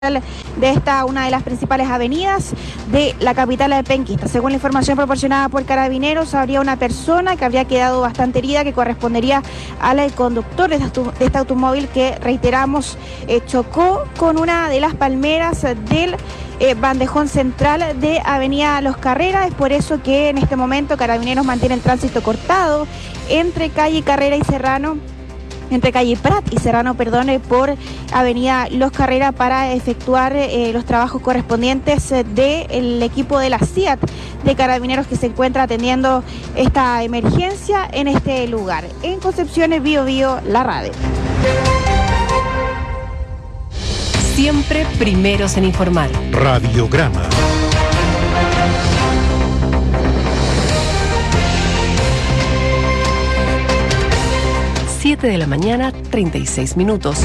de esta, una de las principales avenidas de la capital penquista. Según la información proporcionada por Carabineros, habría una persona que habría quedado bastante herida, que correspondería al conductor de este automóvil que, reiteramos, chocó con una de las palmeras del bandejón central de Avenida Los Carreras. Es por eso que en este momento Carabineros mantiene el tránsito cortado entre calle Carrera y Serrano, entre calle Prat y Serrano, por Avenida Los Carreras, para efectuar los trabajos correspondientes del equipo de la CIAT de Carabineros que se encuentra atendiendo esta emergencia en este lugar. En Concepción, Bío Bío, la radio. Siempre primeros en informar. Radiograma. 7 de la mañana, 36 minutos.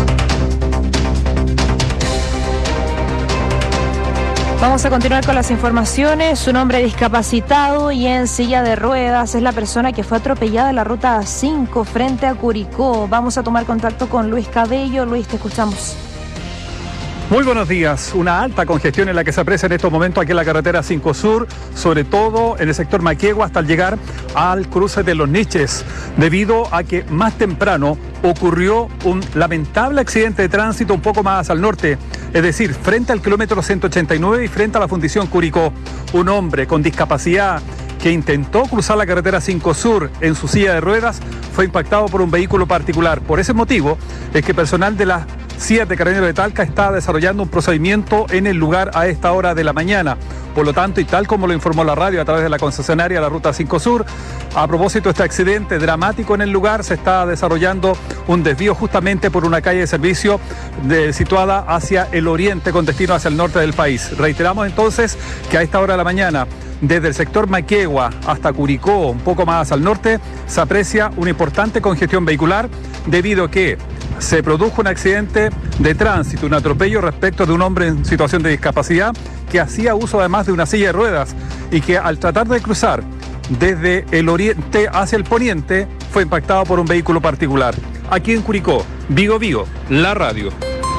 Vamos a continuar con las informaciones. Un hombre discapacitado y en silla de ruedas es la persona que fue atropellada en la ruta 5 frente a Curicó. Vamos a tomar contacto con Luis Cabello. Luis, te escuchamos. Muy buenos días. Una alta congestión en la que se aprecia en estos momentos aquí en la carretera 5 Sur, sobre todo en el sector Maquegua hasta llegar al cruce de Los Niches, debido a que más temprano ocurrió un lamentable accidente de tránsito un poco más al norte, es decir, frente al kilómetro 189 y frente a la fundición Curicó. Un hombre con discapacidad que intentó cruzar la carretera 5 Sur en su silla de ruedas fue impactado por un vehículo particular. Por ese motivo es que personal de la CIAT de Carabineros de Talca está desarrollando un procedimiento en el lugar a esta hora de la mañana. Por lo tanto, y tal como lo informó la radio a través de la concesionaria de la Ruta 5 Sur, a propósito de este accidente dramático en el lugar, se está desarrollando un desvío justamente por una calle de servicio situada hacia el oriente con destino hacia el norte del país. Reiteramos entonces que a esta hora de la mañana, desde el sector Maquegua hasta Curicó, un poco más al norte, se aprecia una importante congestión vehicular debido a que se produjo un accidente de tránsito, un atropello respecto de un hombre en situación de discapacidad que hacía uso además de una silla de ruedas y que al tratar de cruzar desde el oriente hacia el poniente fue impactado por un vehículo particular. Aquí en Curicó, Bío Bío, la radio.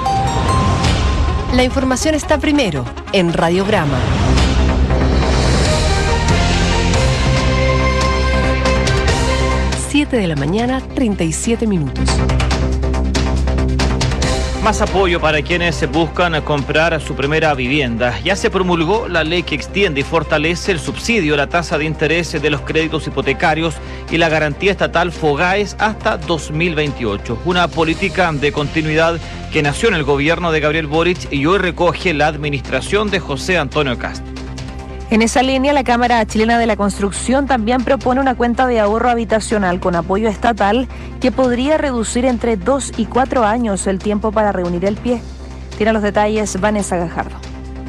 La información está primero en Radiograma. 7 de la mañana, 37 minutos. Más apoyo para quienes buscan comprar su primera vivienda. Ya se promulgó la ley que extiende y fortalece el subsidio a la tasa de interés de los créditos hipotecarios y la garantía estatal FOGAES hasta 2028. Una política de continuidad que nació en el gobierno de Gabriel Boric y hoy recoge la administración de José Antonio Kast. En esa línea, la Cámara Chilena de la Construcción también propone una cuenta de ahorro habitacional con apoyo estatal que podría reducir entre 2 y 4 años el tiempo para reunir el pie. Tiene los detalles Vanessa Gajardo.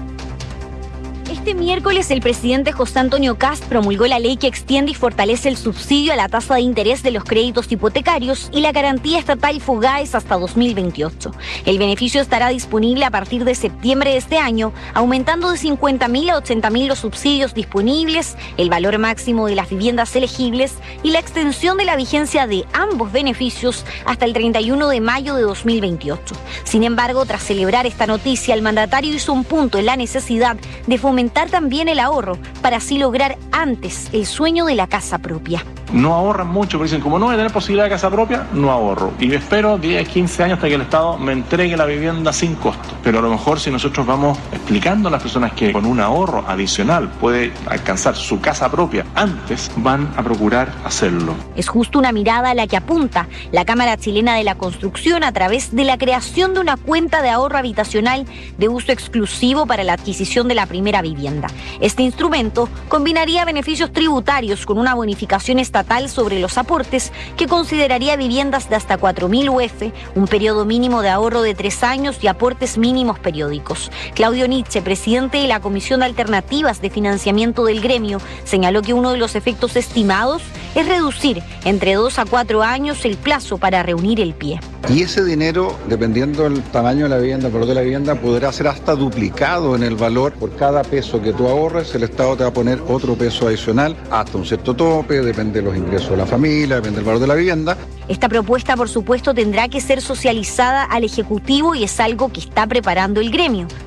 Este miércoles el presidente José Antonio Kast promulgó la ley que extiende y fortalece el subsidio a la tasa de interés de los créditos hipotecarios y la garantía estatal FOGAES hasta 2028. El beneficio estará disponible a partir de septiembre de este año, aumentando de 50.000 a 80.000 los subsidios disponibles, el valor máximo de las viviendas elegibles y la extensión de la vigencia de ambos beneficios hasta el 31 de mayo de 2028. Sin embargo, tras celebrar esta noticia, el mandatario hizo un punto en la necesidad de fomentar también el ahorro para así lograr antes el sueño de la casa propia. No ahorran mucho, pero dicen, como no voy a tener posibilidad de casa propia, no ahorro. Y espero 10, 15 años hasta que el Estado me entregue la vivienda sin costo. Pero a lo mejor si nosotros vamos explicando a las personas que con un ahorro adicional puede alcanzar su casa propia antes, van a procurar hacerlo. Es justo una mirada a la que apunta la Cámara Chilena de la Construcción a través de la creación de una cuenta de ahorro habitacional de uso exclusivo para la adquisición de la primera vivienda. Este instrumento combinaría beneficios tributarios con una bonificación estatal sobre los aportes que consideraría viviendas de hasta 4.000 UF, un periodo mínimo de ahorro de 3 años y aportes mínimos periódicos. Claudio Nietzsche, presidente de la Comisión de Alternativas de Financiamiento del gremio, señaló que uno de los efectos estimados es reducir entre 2 a 4 años el plazo para reunir el pie. Y ese dinero, dependiendo del tamaño de la vivienda, el valor de la vivienda, podrá ser hasta duplicado en el valor. Por cada peso que tú ahorres, el Estado te va a poner otro peso adicional, hasta un cierto tope, depende de los ingresos de la familia, depende del valor de la vivienda. Esta propuesta, por supuesto, tendrá que ser socializada al Ejecutivo y es algo que está preparando el gremio.